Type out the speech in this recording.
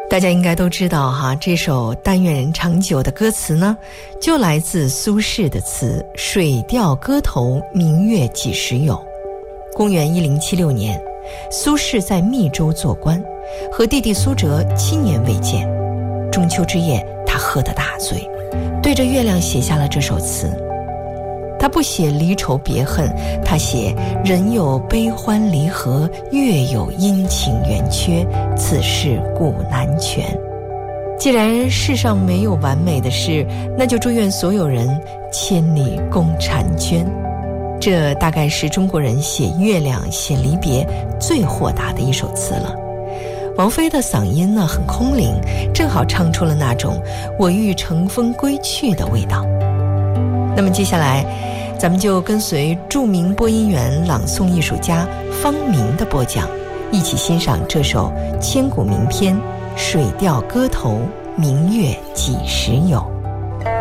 大家应该都知道哈，这首《但愿人长久》的歌词呢，就来自苏轼的词“水调歌头，明月几时有”。公元1076年，苏轼在密州做官，和弟弟苏辙7年未见。中秋之夜，他喝得大醉，对着月亮写下了这首词。他不写离愁别恨，他写人有悲欢离合，月有阴晴圆缺，此事古难全。既然世上没有完美的事，那就祝愿所有人千里共婵娟。这大概是中国人写月亮写离别最豁达的一首词了。王菲的嗓音呢很空灵，正好唱出了那种我欲乘风归去的味道。那么接下来咱们就跟随著名播音员朗诵艺术家方明的播讲，一起欣赏这首千古名篇《水调歌头，明月几时有》。